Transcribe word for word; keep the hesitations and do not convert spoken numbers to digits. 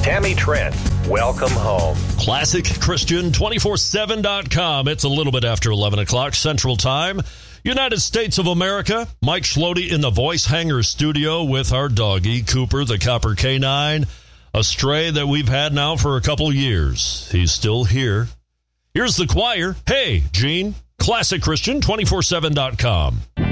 Tammy Trent, welcome home. Classic Christian two forty-seven dot com. It's a little bit after eleven o'clock Central Time. United States of America. Mike Schlody in the Voice Hanger studio with our doggy, Cooper, the Copper Canine, a stray that we've had now for a couple years. He's still here. Here's the choir. Hey, Gene. Classic Christian two forty-seven dot com.